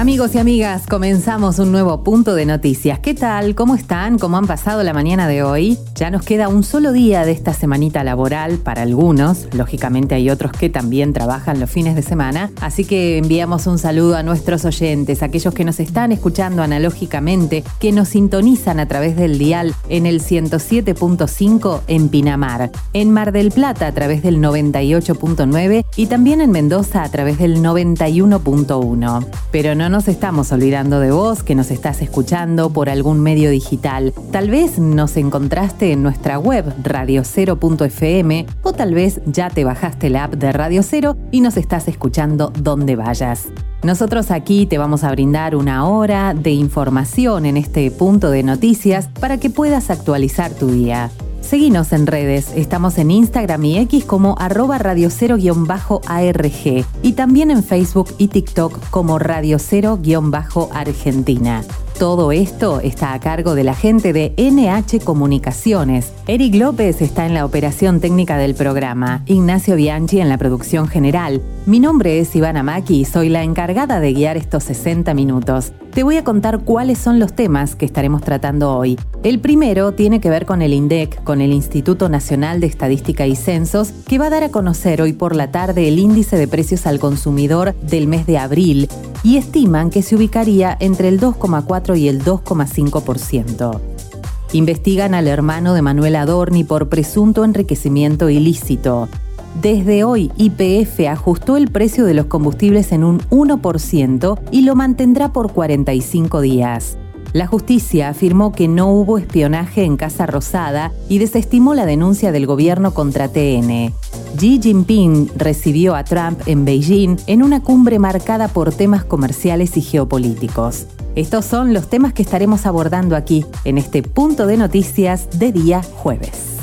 Amigos y amigas, comenzamos un nuevo punto de noticias. ¿Qué tal? ¿Cómo están? ¿Cómo han pasado la mañana de hoy? Ya nos queda un solo día de esta semanita laboral para algunos. Lógicamente hay otros que también trabajan los fines de semana. Así que enviamos un saludo a nuestros oyentes, aquellos que nos están escuchando analógicamente, que nos sintonizan a través del dial en el 107.5 en Pinamar, en Mar del Plata a través del 98.9 y también en Mendoza a través del 91.1. Pero no nos estamos olvidando de vos, que nos estás escuchando por algún medio digital. Tal vez nos encontraste en nuestra web radiocero.fm o tal vez ya te bajaste la app de Radio Cero y nos estás escuchando donde vayas. Nosotros aquí te vamos a brindar una hora de información en este punto de noticias para que puedas actualizar tu día. Seguinos en redes, estamos en Instagram y X como @radiocero_ARG y también en Facebook y TikTok como radiocero_Argentina. Todo esto está a cargo de la gente de NH Comunicaciones. Eric López está en la operación técnica del programa, Ignacio Bianchi en la producción general. Mi nombre es Ivana Maki y soy la encargada de guiar estos 60 minutos. Te voy a contar cuáles son los temas que estaremos tratando hoy. El primero tiene que ver con el INDEC, con el Instituto Nacional de Estadística y Censos, que va a dar a conocer hoy por la tarde el índice de precios al consumidor del mes de abril y estiman que se ubicaría entre el 2,4 y el 2,5%. Investigan al hermano de Manuel Adorni por presunto enriquecimiento ilícito. Desde hoy, YPF ajustó el precio de los combustibles en un 1% y lo mantendrá por 45 días. La justicia afirmó que no hubo espionaje en Casa Rosada y desestimó la denuncia del gobierno contra TN. Xi Jinping recibió a Trump en Beijing en una cumbre marcada por temas comerciales y geopolíticos. Estos son los temas que estaremos abordando aquí, en este punto de noticias de día jueves.